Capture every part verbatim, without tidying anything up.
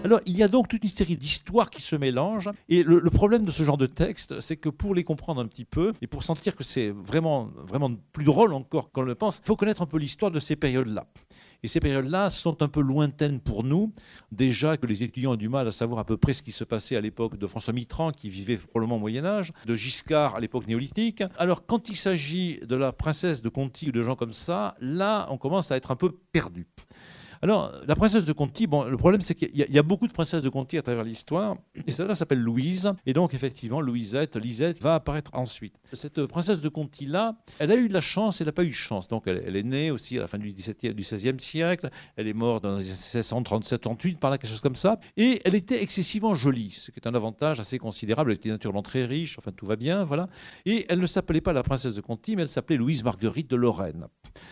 Alors, il y a donc toute une série d'histoires qui se mélangent. Et le, le problème de ce genre de texte, c'est que pour les comprendre un petit peu, et pour sentir que c'est vraiment, vraiment plus drôle encore qu'on le pense, il faut connaître un peu l'histoire de ces périodes-là. Et ces périodes-là sont un peu lointaines pour nous. Déjà que les étudiants ont du mal à savoir à peu près ce qui se passait à l'époque de François Mitterrand, qui vivait probablement au Moyen-Âge, de Giscard à l'époque néolithique. Alors, quand il s'agit de la princesse de Conti ou de gens comme ça, là, on commence à être un peu perdu. Alors, la princesse de Conti, bon, le problème, c'est qu'il y, y a beaucoup de princesses de Conti à travers l'histoire, et celle-là s'appelle Louise, et donc, effectivement, Louisette, Lisette va apparaître ensuite. Cette princesse de Conti-là, elle a eu de la chance, elle n'a pas eu de chance. Donc, elle, elle est née aussi à la fin du, dix-septième, du seizième siècle, elle est morte dans les années seize cent trente-sept trente-huit, par là, quelque chose comme ça, et elle était excessivement jolie, ce qui est un avantage assez considérable. Elle était naturellement très riche, enfin, tout va bien, voilà. Et elle ne s'appelait pas la princesse de Conti, mais elle s'appelait Louise Marguerite de Lorraine.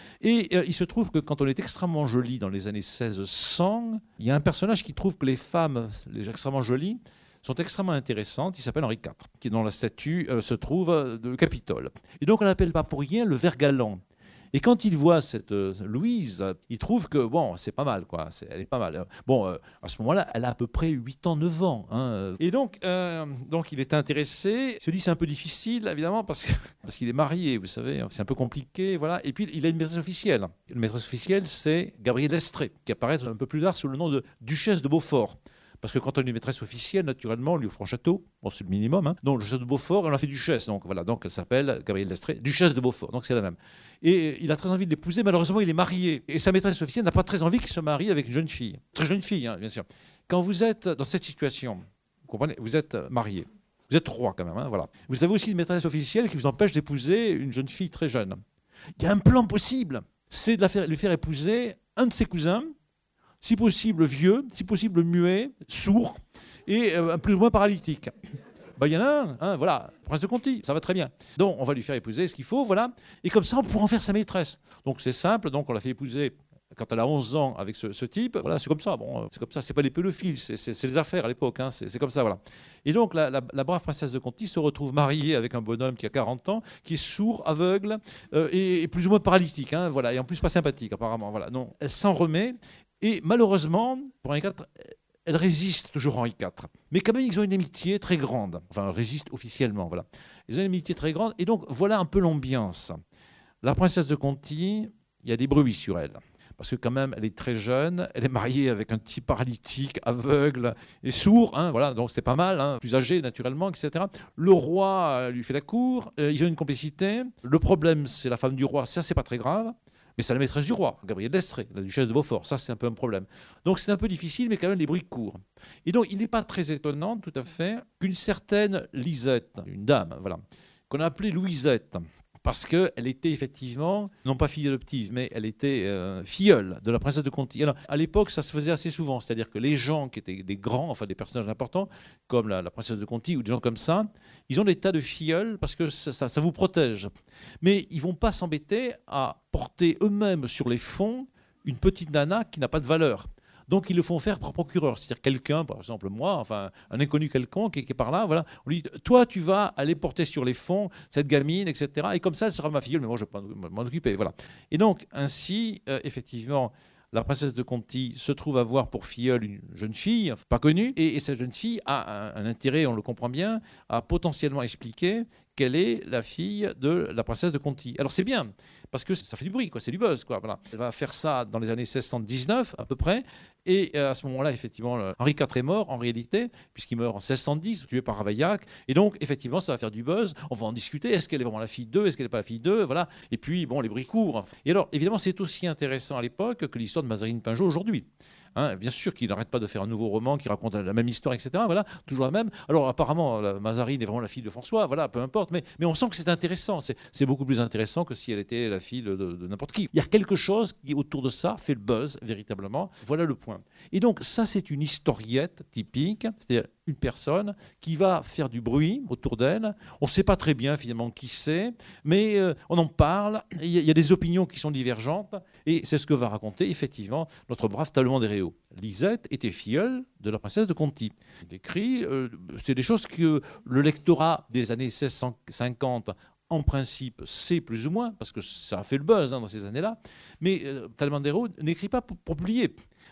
Et euh, il se trouve que quand on est extrêmement jolie dans les années seize cents, il y a un personnage qui trouve que les femmes, les extrêmement jolies, sont extrêmement intéressantes. Il s'appelle Henri quatre, qui dans la statue euh, se trouve euh, de Capitole. Et donc on l'appelle pas pour rien le vert galant. Et quand il voit cette euh, Louise, il trouve que bon, c'est pas mal, quoi. C'est, elle est pas mal. Bon, euh, à ce moment-là, elle a à peu près huit ans, neuf ans. Hein. Et donc, euh, donc, il est intéressé. Il se dit c'est un peu difficile, évidemment, parce, que, parce qu'il est marié, vous savez. C'est un peu compliqué, voilà. Et puis, il a une maîtresse officielle. Une maîtresse officielle, c'est Gabrielle Lestrée, qui apparaît un peu plus tard sous le nom de Duchesse de Beaufort. Parce que quand on est une maîtresse officielle, naturellement, on lui offre un château. Bon, c'est le minimum. Hein. Donc, le château de Beaufort, on l'a fait duchesse. Donc, voilà. Donc, elle s'appelle Gabrielle Lestrée, Duchesse de Beaufort. Donc, c'est la même. Et il a très envie de l'épouser. Malheureusement, il est marié. Et sa maîtresse officielle n'a pas très envie qu'il se marie avec une jeune fille. Très jeune fille, hein, bien sûr. Quand vous êtes dans cette situation, vous comprenez, vous êtes marié. Vous êtes roi, quand même. Hein, voilà. Vous avez aussi une maîtresse officielle qui vous empêche d'épouser une jeune fille très jeune. Il y a un plan possible. C'est de la faire, lui faire épouser un de ses cousins, si possible vieux, si possible muet, sourd et euh, plus ou moins paralytique. Ben, il y en a un, hein, voilà, prince de Conti, ça va très bien. Donc on va lui faire épouser ce qu'il faut, voilà, et comme ça on pourra en faire sa maîtresse. Donc c'est simple, donc on l'a fait épouser quand elle a onze ans avec ce, ce type, voilà, c'est comme ça, bon, c'est comme ça, c'est pas des pédophiles, c'est, c'est, c'est les affaires à l'époque, hein, c'est, c'est comme ça, voilà. Et donc la, la, la brave princesse de Conti se retrouve mariée avec un bonhomme qui a quarante ans, qui est sourd, aveugle euh, et, et plus ou moins paralytique, hein, voilà, et en plus pas sympathique apparemment, voilà. Non, elle s'en remet. Et malheureusement, pour Henri quatre, elle résiste toujours à Henri quatre. Mais quand même, ils ont une amitié très grande. Enfin, résiste officiellement, voilà. Ils ont une amitié très grande. Et donc, voilà un peu l'ambiance. La princesse de Conti, il y a des bruits sur elle. Parce que quand même, elle est très jeune. Elle est mariée avec un type paralytique, aveugle et sourd. Hein, voilà, donc c'est pas mal. Hein, plus âgé, naturellement, et cetera. Le roi lui fait la cour. Euh, ils ont une complicité. Le problème, c'est la femme du roi. Ça, c'est pas très grave. Mais c'est la maîtresse du roi, Gabrielle Lestrée, la duchesse de Beaufort. Ça, c'est un peu un problème. Donc, c'est un peu difficile, mais quand même, les bruits courent. Et donc, il n'est pas très étonnant, tout à fait, qu'une certaine Lisette, une dame, voilà, qu'on a appelée Louisette, parce qu'elle était effectivement, non pas fille adoptive, mais elle était euh, filleule de la princesse de Conti. Alors, à l'époque, ça se faisait assez souvent, c'est-à-dire que les gens qui étaient des grands, enfin des personnages importants, comme la, la princesse de Conti ou des gens comme ça, ils ont des tas de filleuls parce que ça, ça, ça vous protège. Mais ils ne vont pas s'embêter à porter eux-mêmes sur les fonds une petite nana qui n'a pas de valeur. Donc, ils le font faire par procureur. C'est-à-dire quelqu'un, par exemple moi, enfin un inconnu quelconque qui, qui est par là, voilà, on lui dit, toi, tu vas aller porter sur les fonds cette gamine, et cetera. Et comme ça, elle sera ma filleule, mais moi, je ne vais pas m'en occuper. Voilà. Et donc, ainsi, euh, effectivement, la princesse de Conti se trouve avoir pour filleule une jeune fille, pas connue, et, et cette jeune fille a un, un intérêt, on le comprend bien, à potentiellement expliquer qu'elle est la fille de la princesse de Conti. Alors c'est bien, parce que ça fait du bruit, quoi, c'est du buzz. Quoi, voilà. Elle va faire ça dans les années seize cent dix-neuf, à peu près, et à ce moment-là, effectivement, Henri quatre est mort, en réalité, puisqu'il meurt en seize cent dix, tué par Ravaillac, et donc, effectivement, ça va faire du buzz, on va en discuter, est-ce qu'elle est vraiment la fille d'eux, est-ce qu'elle n'est pas la fille d'eux, voilà, et puis, bon, les bruits courent. Et alors, évidemment, c'est aussi intéressant à l'époque que l'histoire de Mazarine Pinjot aujourd'hui. Hein, bien sûr qu'il n'arrête pas de faire un nouveau roman qui raconte la même histoire, et cetera. Voilà, toujours la même. Alors apparemment, la Mazarine est vraiment la fille de François, voilà, peu importe, mais, mais on sent que c'est intéressant. C'est, c'est beaucoup plus intéressant que si elle était la fille de, de, de n'importe qui. Il y a quelque chose qui, autour de ça, fait le buzz, véritablement. Voilà le point. Et donc, ça, c'est une historiette typique, c'est-à-dire une personne qui va faire du bruit autour d'elle. On ne sait pas très bien, finalement, qui c'est, mais euh, on en parle. Il y, y a des opinions qui sont divergentes, et c'est ce que va raconter, effectivement, notre brave Talleyrand des Réaux. Lisette était filleule de la princesse de Conti. Il écrit, euh, c'est des choses que le lectorat des années seize cent cinquante, en principe, sait plus ou moins, parce que ça a fait le buzz hein, dans ces années-là, mais euh, Talleyrand des Réaux n'écrit pas pour, pour publier.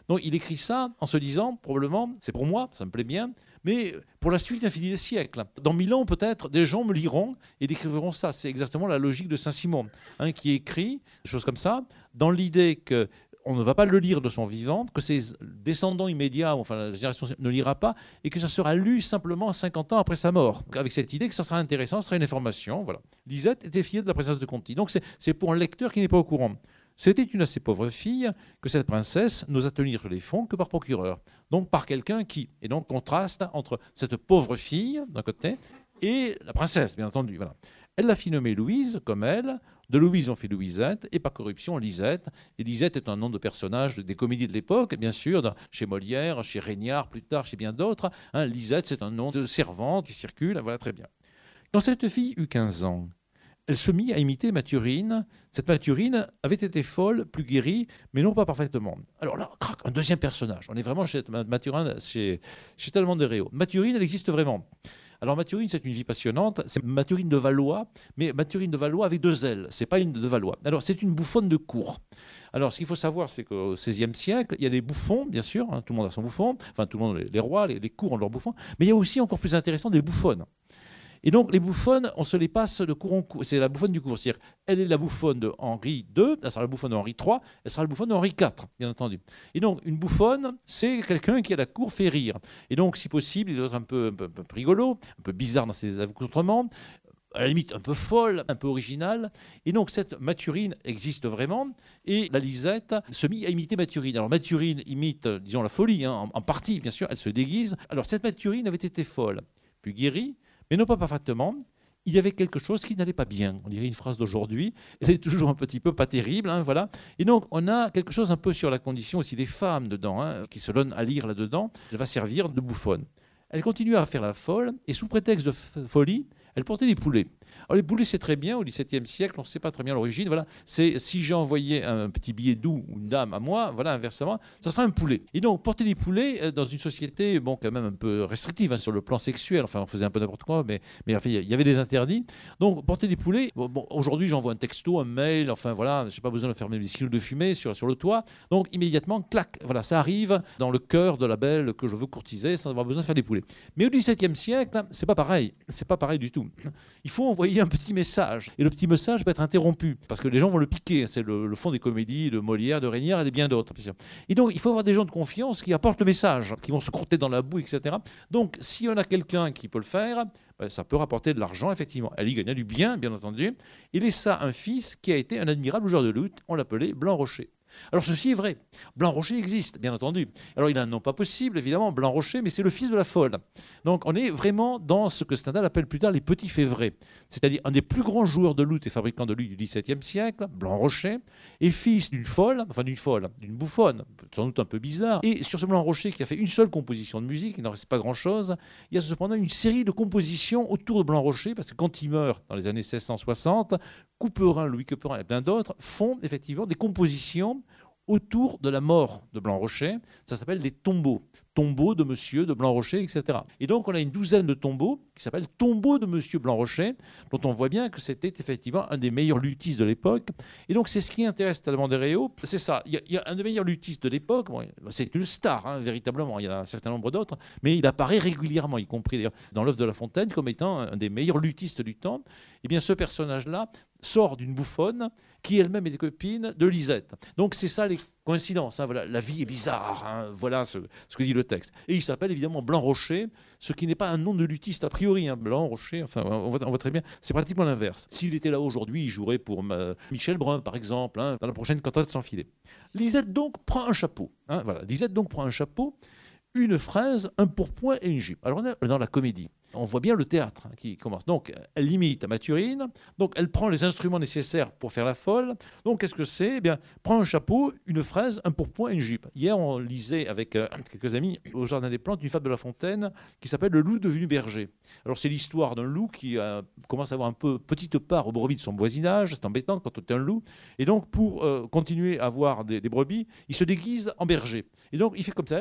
Donc il écrit ça en se disant, probablement, c'est pour moi, ça me plaît bien, mais pour la suite infinie des siècles. Dans mille ans, peut-être, des gens me liront et décriveront ça. C'est exactement la logique de Saint-Simon, hein, qui écrit des choses comme ça, dans l'idée que on ne va pas le lire de son vivant, que ses descendants immédiats, enfin la génération ne lira pas, et que ça sera lu simplement cinquante ans après sa mort, avec cette idée que ça sera intéressant, ça sera une information. Voilà. Lisette était fille de la princesse de Conti. Donc c'est pour un lecteur qui n'est pas au courant. C'était une assez pauvre fille que cette princesse n'osa tenir les fonds que par procureur. Donc par quelqu'un qui, et donc contraste entre cette pauvre fille d'un côté et la princesse, bien entendu. Voilà. Elle l'a fit nommer Louise, comme elle. De Louise, on fait Louisette, et par corruption, Lisette. Et Lisette est un nom de personnage des comédies de l'époque, bien sûr, chez Molière, chez Régnard, plus tard, chez bien d'autres. Hein, Lisette, c'est un nom de servante qui circule, voilà, très bien. Quand cette fille eut quinze ans, elle se mit à imiter Mathurine. Cette Mathurine avait été folle, plus guérie, mais non pas parfaitement. Alors là, crac, un deuxième personnage. On est vraiment chez Mathurine, chez, chez Talleyrand de Réau. Mathurine, elle existe vraiment. Alors Mathurine, c'est une vie passionnante. C'est Mathurine de Valois, mais Mathurine de Valois avec deux L. C'est pas une de Valois. Alors c'est une bouffonne de cour. Alors ce qu'il faut savoir, c'est qu'au seizième siècle, il y a des bouffons, bien sûr. Hein, tout le monde a son bouffon. Enfin, tout le monde, les, les rois, les, les cours ont leurs bouffons. Mais il y a aussi, encore plus intéressant, des bouffonnes. Et donc, les bouffonnes, on se les passe de cour en cour. C'est la bouffonne du cours. C'est-à-dire, elle est la bouffonne de Henri deux, elle sera la bouffonne de Henri trois, elle sera la bouffonne de Henri quatre, bien entendu. Et donc, une bouffonne, c'est quelqu'un qui, à la cour, fait rire. Et donc, si possible, il doit être un peu, un peu, un peu rigolo, un peu bizarre dans ses accoutrements, à la limite un peu folle, un peu originale. Et donc, cette Mathurine existe vraiment. Et la Lisette se mit à imiter Mathurine. Alors, Mathurine imite, disons, la folie, hein, en, en partie, bien sûr, elle se déguise. Alors, cette Mathurine avait été folle, puis guérie, mais non pas parfaitement. Il y avait quelque chose qui n'allait pas bien. On dirait une phrase d'aujourd'hui. Elle est toujours un petit peu pas terrible, hein, voilà. Et donc, on a quelque chose un peu sur la condition aussi des femmes dedans, hein, qui se donnent à lire là-dedans. Elle va servir de bouffonne. Elle continue à faire la folle, et sous prétexte de folie, elle portait des poulets. Alors les poulets, c'est très bien, au dix-septième siècle, on ne sait pas très bien l'origine. Voilà. C'est si j'ai envoyé un petit billet doux ou une dame à moi, voilà, inversement, ça sera un poulet. Et donc, porter des poulets dans une société, bon, quand même un peu restrictive, hein, sur le plan sexuel, enfin, on faisait un peu n'importe quoi, mais, mais enfin, il y avait des interdits. Donc, porter des poulets, bon, bon, aujourd'hui, j'envoie un texto, un mail, enfin, voilà, je n'ai pas besoin de faire des signaux de fumée sur, sur le toit. Donc, immédiatement, clac, voilà, ça arrive dans le cœur de la belle que je veux courtiser sans avoir besoin de faire des poulets. Mais au dix-septième siècle, c'est pas pareil. C'est pas pareil du tout. Il faut envoyer un petit message. Et le petit message va être interrompu, parce que les gens vont le piquer. C'est le, le fond des comédies de Molière, de Régnard et de bien d'autres. Et donc, il faut avoir des gens de confiance qui apportent le message, qui vont se croûter dans la boue, et cetera. Donc, si on a quelqu'un qui peut le faire, ben, ça peut rapporter de l'argent, effectivement. Elle y gagnait du bien, bien entendu. Il laissa un fils qui a été un admirable joueur de luth. On l'appelait Blanc-Rocher. Alors ceci est vrai, Blanc-Rocher existe, bien entendu. Alors il a un nom pas possible, évidemment, Blanc-Rocher, mais c'est le fils de la folle. Donc on est vraiment dans ce que Stendhal appelle plus tard les petits févrés, c'est-à-dire un des plus grands joueurs de luth et fabricants de luth du dix-septième siècle, Blanc-Rocher, est fils d'une folle, enfin d'une folle, d'une bouffonne, sans doute un peu bizarre. Et sur ce Blanc-Rocher qui a fait une seule composition de musique, il n'en reste pas grand-chose, il y a cependant une série de compositions autour de Blanc-Rocher, parce que quand il meurt dans les années seize cent soixante, Couperin, Louis Couperin et plein d'autres font effectivement des compositions autour de la mort de Blanc-Rocher. Ça s'appelle des tombeaux. Tombeaux de Monsieur de Blanc-Rocher, et cetera. Et donc, on a une douzaine de tombeaux qui s'appellent Tombeaux de Monsieur Blanc-Rocher, dont on voit bien que c'était effectivement un des meilleurs luthistes de l'époque. Et donc, c'est ce qui intéresse Talleyrand de Réau, c'est ça. Il y, a, il y a un des meilleurs luthistes de l'époque. Bon, c'est une star, hein, véritablement. Il y en a un certain nombre d'autres, mais il apparaît régulièrement, y compris d'ailleurs dans l'œuvre de La Fontaine, comme étant un des meilleurs luthistes du temps. Et bien, ce personnage-là sort d'une bouffonne qui elle-même est copine de Lisette. Donc, c'est ça les coïncidence, hein, voilà, la vie est bizarre, hein, voilà ce, ce que dit le texte. Et il s'appelle évidemment Blanc-Rocher, ce qui n'est pas un nom de luthiste a priori, hein, Blanc-Rocher, enfin on voit, on voit très bien, c'est pratiquement l'inverse. S'il était là aujourd'hui, il jouerait pour euh, Michel Brun par exemple, hein, dans la prochaine cantate sans filet. Lisette donc prend un chapeau, hein, voilà, Lisette donc prend un chapeau, une fraise, un pourpoint et une jupe. Alors on est dans la comédie. On voit bien le théâtre hein, qui commence. Donc, elle imite Mathurine. Donc, elle prend les instruments nécessaires pour faire la folle. Donc, qu'est-ce que c'est? Eh bien, prend un chapeau, une fraise, un pourpoint et une jupe. Hier, on lisait avec euh, quelques amis au Jardin des Plantes une fable de La Fontaine qui s'appelle Le loup devenu berger. Alors, c'est l'histoire d'un loup qui euh, commence à avoir un peu petite part aux brebis de son voisinage. C'est embêtant quand on est un loup. Et donc, pour euh, continuer à avoir des, des brebis, il se déguise en berger. Et donc, il fait comme ça.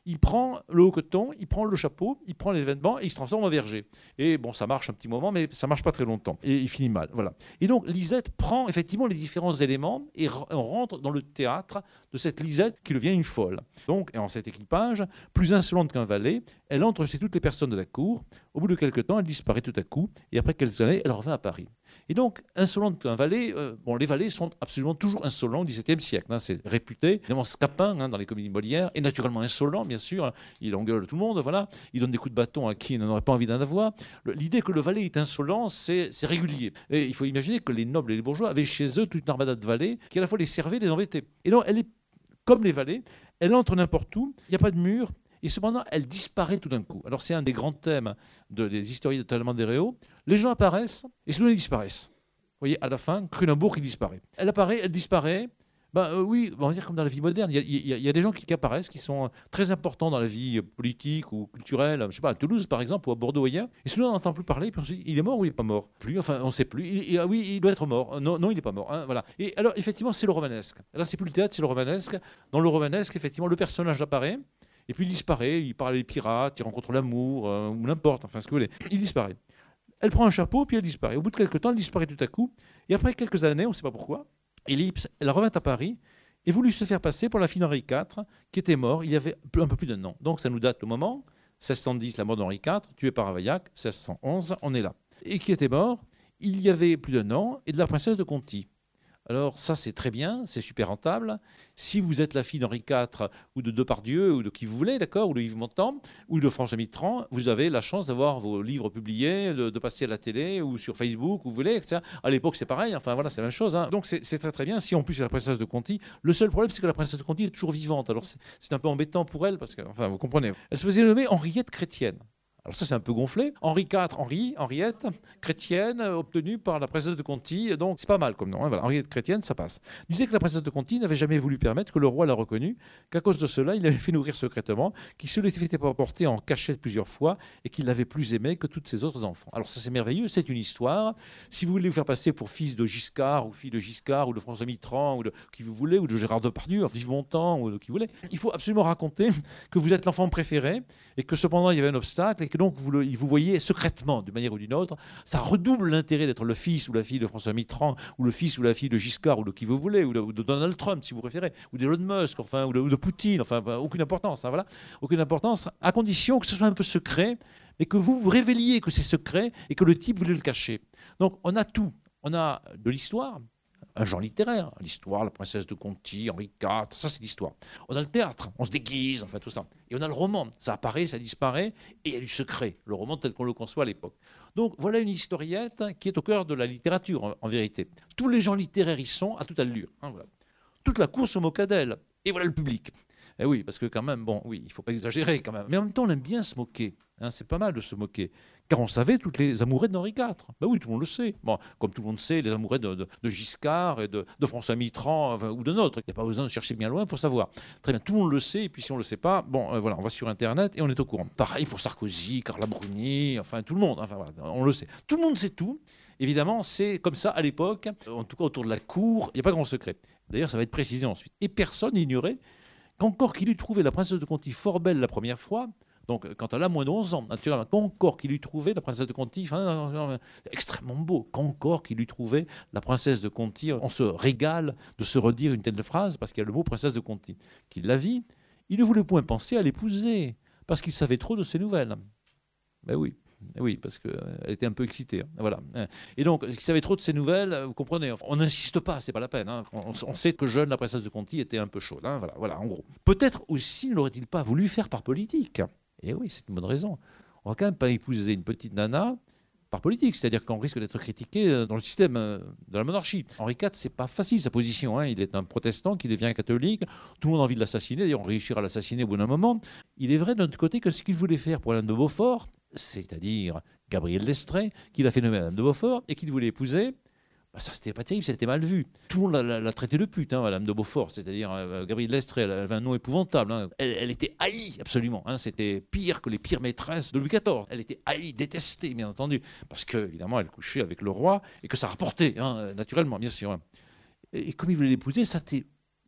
il prend le haut coton, il prend le chapeau, il prend les vêtements et il se transforme en verger. Et bon, ça marche un petit moment, mais ça marche pas très longtemps. Et il finit mal. Voilà. Et donc, Lisette prend effectivement les différents éléments et on rentre dans le théâtre de cette Lisette qui devient une folle. Donc, et en cet équipage, plus insolente qu'un valet, elle entre chez toutes les personnes de la cour. Au bout de quelques temps, elle disparaît tout à coup. Et après quelques années, elle revient à Paris. Et donc, insolente qu'un valet, euh, bon, les valets sont absolument toujours insolents au dix-septième siècle. Hein, c'est réputé, évidemment, Scapin hein, dans les comédies Molière, est naturellement insolent, bien sûr. Hein, il engueule tout le monde, voilà. Il donne des coups de bâton à qui il n'en aurait pas envie d'en avoir. L'idée que le valet est insolent, c'est régulier. Et il faut imaginer que les nobles et les bourgeois avaient chez eux toute une armada de valets qui à la fois les servaient et les embêtaient. Et donc, elle est comme les valets, elle entre n'importe où, il n'y a pas de mur. Et cependant, elle disparaît tout d'un coup. Alors, c'est un des grands thèmes de, des historiens de Talleyrand des Réaux. Les gens apparaissent et soudain ils disparaissent. Vous voyez, à la fin, Cronenbourg qui disparaît. Elle apparaît, elle disparaît. Ben, euh, oui, on va dire comme dans la vie moderne. Il y, y, y a des gens qui, qui apparaissent, qui sont très importants dans la vie politique ou culturelle. Je ne sais pas, à Toulouse, par exemple, ou à Bordeaux, ailleurs. Et soudain, on n'entend plus parler. Puis on se dit, il est mort ou il n'est pas mort? Plus, enfin, on ne sait plus. Il, il, ah oui, il doit être mort. Non, non il n'est pas mort. Hein, voilà. Et alors, effectivement, c'est le romanesque. Là, c'est plus le théâtre, c'est le romanesque. Dans le romanesque, effectivement, le personnage apparaît. Et puis il disparaît, il parle des pirates, il rencontre l'amour, euh, ou n'importe, enfin ce que vous voulez. Il disparaît. Elle prend un chapeau, puis elle disparaît. Au bout de quelques temps, elle disparaît tout à coup. Et après quelques années, on ne sait pas pourquoi, Ellipse, elle revint à Paris et voulut se faire passer pour la fille d'Henri quatre, qui était mort il y avait un peu plus d'un an. Donc ça nous date le moment, seize cent dix, la mort d'Henri quatre, tué par Ravaillac, seize cent onze, on est là. Et qui était mort il y avait plus d'un an, et de la princesse de Conti. Alors ça, c'est très bien, c'est super rentable. Si vous êtes la fille d'Henri quatre ou de Depardieu ou de qui vous voulez, d'accord, ou de Yves Montand ou de François Mitterrand, vous avez la chance d'avoir vos livres publiés, de, de passer à la télé ou sur Facebook, où vous voulez, et cetera. À l'époque, c'est pareil, enfin voilà, c'est la même chose. Hein. Donc c'est très très bien. Si en plus c'est la princesse de Conti, le seul problème, c'est que la princesse de Conti est toujours vivante. Alors c'est un peu embêtant pour elle, parce que, enfin, vous comprenez. Elle se faisait nommer Henriette Chrétienne. Alors ça, c'est un peu gonflé. Henri quatre, Henri, Henriette, chrétienne, obtenue par la princesse de Conti. Donc c'est pas mal comme nom. Hein, voilà. Henriette chrétienne, ça passe. Il disait que la princesse de Conti n'avait jamais voulu permettre que le roi la reconnût, qu'à cause de cela, il avait fait nourrir secrètement, qu'il se l'était porté en cachette plusieurs fois et qu'il l'avait plus aimé que tous ses autres enfants. Alors ça, c'est merveilleux, c'est une histoire. Si vous voulez vous faire passer pour fils de Giscard ou fille de Giscard ou de François Mitterrand ou de qui vous voulez, ou de Gérard Depardieu, Yves Montand ou de qui vous voulez, il faut absolument raconter que vous êtes l'enfant préféré et que cependant il y avait un obstacle et que donc vous, le, vous voyez secrètement, d'une manière ou d'une autre, ça redouble l'intérêt d'être le fils ou la fille de François Mitterrand, ou le fils ou la fille de Giscard, ou de qui vous voulez, ou de, ou de Donald Trump, si vous préférez, ou d'Elon Musk, enfin, ou de, ou de Poutine, enfin, aucune importance, hein, voilà, aucune importance, à condition que ce soit un peu secret, mais que vous vous révéliez que c'est secret et que le type voulait le cacher. Donc, on a tout. On a de l'histoire, un genre littéraire, l'histoire, la princesse de Conti, Henri quatre, ça c'est l'histoire. On a le théâtre, on se déguise, enfin tout ça. Et on a le roman, ça apparaît, ça disparaît, et il y a du secret, le roman tel qu'on le conçoit à l'époque. Donc voilà une historiette qui est au cœur de la littérature, en, en vérité. Tous les gens littéraires y sont à toute allure. Hein, voilà. Toute la cour se moqua d'elle, et voilà le public. Eh oui, parce que quand même, bon, oui, il ne faut pas exagérer quand même. Mais en même temps, on aime bien se moquer. Hein, c'est pas mal de se moquer. Car on savait toutes les amourettes d'Henri quatre. Ben oui, tout le monde le sait. Bon, comme tout le monde sait, les amourettes de, de, de Giscard et de, de François Mitterrand enfin, ou de notre. Il n'y a pas besoin de chercher bien loin pour savoir. Très bien, tout le monde le sait. Et puis si on ne le sait pas, bon, euh, voilà, on va sur Internet et on est au courant. Pareil pour Sarkozy, Carla Bruni, enfin tout le monde. Enfin voilà, on le sait. Tout le monde sait tout. Évidemment, c'est comme ça à l'époque, en tout cas autour de la cour, il n'y a pas grand secret. D'ailleurs, ça va être précisé ensuite. Et personne n'ignorait qu'encore qu'il eût trouvé la princesse de Conti fort belle la première fois, donc quand elle a moins de onze ans, naturellement, qu'encore qu'il eût trouvé la princesse de Conti, enfin, extrêmement beau, qu'encore qu'il eût trouvé la princesse de Conti, on se régale de se redire une telle phrase, parce qu'il y a le mot princesse de Conti, qu'il la vit, il ne voulait point penser à l'épouser, parce qu'il savait trop de ses nouvelles. Ben oui. Oui, parce qu'elle était un peu excitée. Voilà. Et donc, il savait trop de ses nouvelles, vous comprenez. On n'insiste pas, c'est pas la peine. Hein. On, on sait que jeune, la princesse de Conti était un peu chaude. Hein. Voilà, voilà, en gros. Peut-être aussi ne l'aurait-il pas voulu faire par politique. Et oui, c'est une bonne raison. On va quand même pas épouser une petite nana par politique, c'est-à-dire qu'on risque d'être critiqué dans le système de la monarchie. Henri quatre, c'est pas facile sa position. Hein. Il est un protestant qui devient catholique. Tout le monde a envie de l'assassiner. D'ailleurs, on réussira à l'assassiner au bout d'un moment. Il est vrai d'un autre côté que ce qu'il voulait faire pour Alain de Beaufort, c'est-à-dire Gabrielle d'Estrées, qu'il a fait nommer Madame de Beaufort et qu'il voulait épouser, bah ça c'était pas terrible, c'était mal vu. Tout le monde l'a traité de pute, hein, Madame de Beaufort, c'est-à-dire euh, Gabrielle d'Estrées, elle avait un nom épouvantable. Hein. Elle, elle était haïe, absolument. Hein, c'était pire que les pires maîtresses de Louis quatorze. Elle était haïe, détestée, bien entendu, parce que évidemment elle couchait avec le roi et que ça rapportait, hein, naturellement, bien sûr. Hein. Et, et comme il voulait l'épouser, ça c'était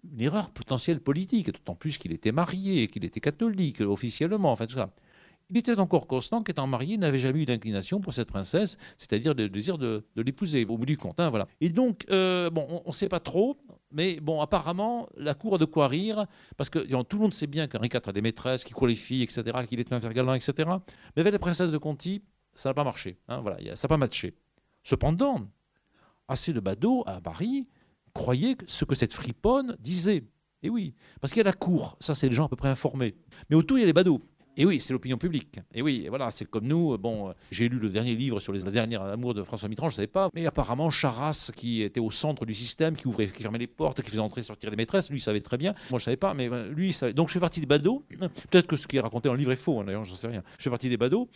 une erreur potentielle politique, d'autant plus qu'il était marié, qu'il était catholique officiellement, enfin tout ça. Il était encore constant qu'étant marié, il n'avait jamais eu d'inclination pour cette princesse, c'est-à-dire le désir de, de l'épouser, au bout du compte. Hein, voilà. Et donc, euh, bon, on ne sait pas trop, mais bon, apparemment, la cour a de quoi rire, parce que disons, tout le monde sait bien qu'Henri quatre a des maîtresses, qu'il court les filles, et cetera, qu'il est un faire galant, et cetera. Mais avec la princesse de Conti, ça n'a pas marché. Hein, voilà, ça n'a pas matché. Cependant, assez de badauds à Paris croyaient ce que cette friponne disait. Et oui, parce qu'il y a la cour, ça c'est les gens à peu près informés. Mais autour, il y a les badauds. Et oui, c'est l'opinion publique. Et oui, et voilà, c'est comme nous. Bon, j'ai lu le dernier livre sur les, la dernière amour de François Mitterrand, je ne savais pas. Mais apparemment, Charras, qui était au centre du système, qui ouvrait, qui fermait les portes, qui faisait entrer et sortir les maîtresses, lui, il savait très bien. Moi, je ne savais pas, mais lui, il savait. Donc, je fais partie des badauds. Peut-être que ce qui est raconté dans le livre est faux, hein, d'ailleurs, je ne sais rien. Je fais partie des badauds.